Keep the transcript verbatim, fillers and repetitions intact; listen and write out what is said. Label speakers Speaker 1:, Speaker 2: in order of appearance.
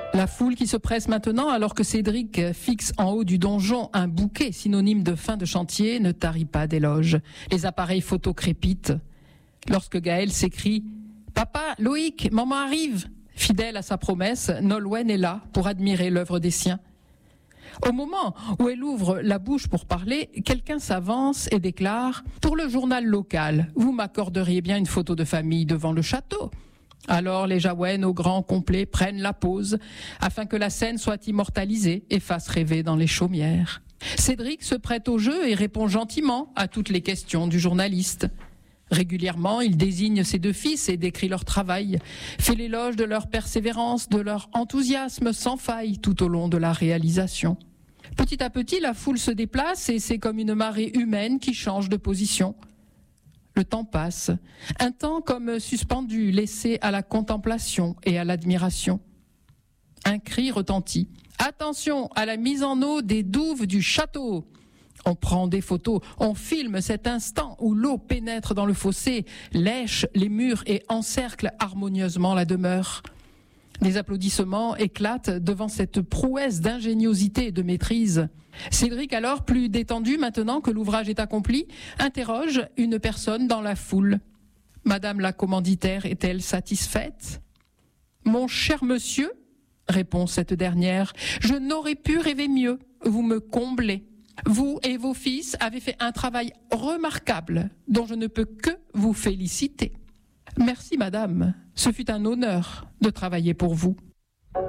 Speaker 1: La foule qui se presse maintenant alors que Cédric fixe en haut du donjon un bouquet synonyme de fin de chantier ne tarit pas d'éloges. Les appareils photo crépitent. Lorsque Gaël s'écrie « Papa, Loïc, maman arrive !» Fidèle à sa promesse, Nolwenn est là pour admirer l'œuvre des siens. Au moment où elle ouvre la bouche pour parler, quelqu'un s'avance et déclare « Pour le journal local, vous m'accorderiez bien une photo de famille devant le château ?» Alors les Jahouen au grand complet prennent la pose afin que la scène soit immortalisée et fasse rêver dans les chaumières. Cédric se prête au jeu et répond gentiment à toutes les questions du journaliste. Régulièrement, il désigne ses deux fils et décrit leur travail, fait l'éloge de leur persévérance, de leur enthousiasme sans faille tout au long de la réalisation. Petit à petit, la foule se déplace et c'est comme une marée humaine qui change de position. Le temps passe, un temps comme suspendu, laissé à la contemplation et à l'admiration. Un cri retentit. « Attention à la mise en eau des douves du château !» On prend des photos, on filme cet instant où l'eau pénètre dans le fossé, lèche les murs et encercle harmonieusement la demeure. Des applaudissements éclatent devant cette prouesse d'ingéniosité et de maîtrise. Cédric, alors plus détendu maintenant que l'ouvrage est accompli, interroge une personne dans la foule. « Madame la commanditaire est-elle satisfaite ?»« Mon cher monsieur, » répond cette dernière, « je n'aurais pu rêver mieux, vous me comblez. Vous et vos fils avez fait un travail remarquable dont je ne peux que vous féliciter. » « Merci madame, ce fut un honneur de travailler pour vous. »